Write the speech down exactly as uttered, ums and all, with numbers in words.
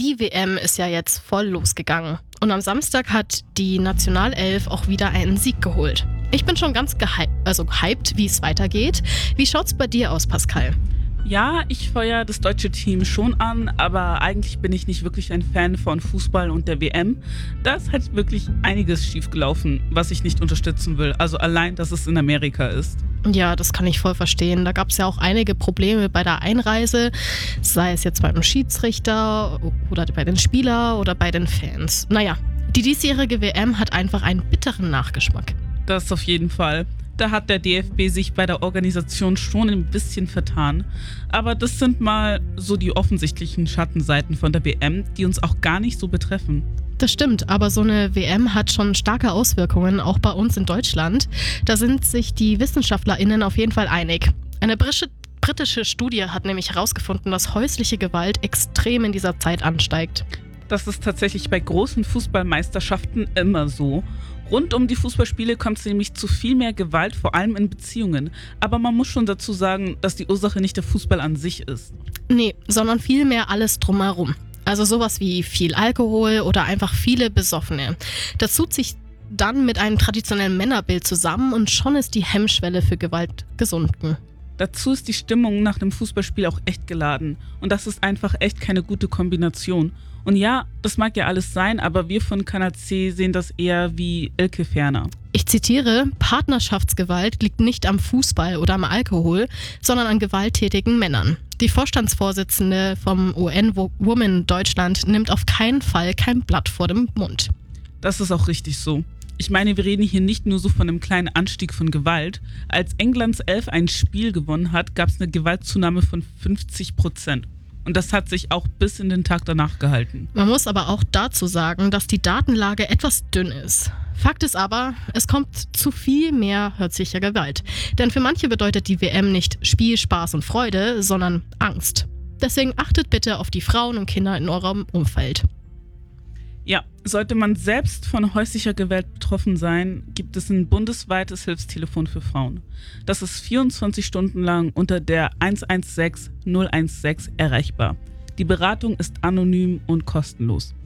Die W M ist ja jetzt voll losgegangen. Und am Samstag hat die Nationalelf auch wieder einen Sieg geholt. Ich bin schon ganz gehypt, also hyped, wie es weitergeht. Wie schaut's bei dir aus, Pascal? Ja, ich feuere das deutsche Team schon an, aber eigentlich bin ich nicht wirklich ein Fan von Fußball und der W M. Da ist halt wirklich einiges schiefgelaufen, was ich nicht unterstützen will. Also allein, dass es in Amerika ist. Ja, das kann ich voll verstehen. Da gab es ja auch einige Probleme bei der Einreise, sei es jetzt beim Schiedsrichter oder bei den Spielern oder bei den Fans. Naja, die diesjährige W M hat einfach einen bitteren Nachgeschmack. Das auf jeden Fall. Da hat der D F B sich bei der Organisation schon ein bisschen vertan. Aber das sind mal so die offensichtlichen Schattenseiten von der W M, die uns auch gar nicht so betreffen. Das stimmt, aber so eine W M hat schon starke Auswirkungen, auch bei uns in Deutschland. Da sind sich die WissenschaftlerInnen auf jeden Fall einig. Eine britische, britische Studie hat nämlich herausgefunden, dass häusliche Gewalt extrem in dieser Zeit ansteigt. Das ist tatsächlich bei großen Fußballmeisterschaften immer so. Rund um die Fußballspiele kommt es nämlich zu viel mehr Gewalt, vor allem in Beziehungen. Aber man muss schon dazu sagen, dass die Ursache nicht der Fußball an sich ist. Nee, sondern vielmehr alles drumherum. Also sowas wie viel Alkohol oder einfach viele Besoffene. Das tut sich dann mit einem traditionellen Männerbild zusammen und schon ist die Hemmschwelle für Gewalt gesunken. Dazu ist die Stimmung nach dem Fußballspiel auch echt geladen. Und das ist einfach echt keine gute Kombination. Und ja, das mag ja alles sein, aber wir von Kanal C sehen das eher wie Elke Ferner. Ich zitiere, Partnerschaftsgewalt liegt nicht am Fußball oder am Alkohol, sondern an gewalttätigen Männern. Die Vorstandsvorsitzende vom U N Women Deutschland nimmt auf keinen Fall kein Blatt vor dem Mund. Das ist auch richtig so. Ich meine, wir reden hier nicht nur so von einem kleinen Anstieg von Gewalt. Als Englands Elf ein Spiel gewonnen hat, gab es eine Gewaltzunahme von fünfzig Prozent. Und das hat sich auch bis in den Tag danach gehalten. Man muss aber auch dazu sagen, dass die Datenlage etwas dünn ist. Fakt ist aber, es kommt zu viel mehr häuslicher Gewalt. Denn für manche bedeutet die W M nicht Spiel, Spaß und Freude, sondern Angst. Deswegen achtet bitte auf die Frauen und Kinder in eurem Umfeld. Ja, sollte man selbst von häuslicher Gewalt betroffen sein, gibt es ein bundesweites Hilfstelefon für Frauen. Das ist vierundzwanzig Stunden lang unter der eins eins sechs null eins sechs erreichbar. Die Beratung ist anonym und kostenlos.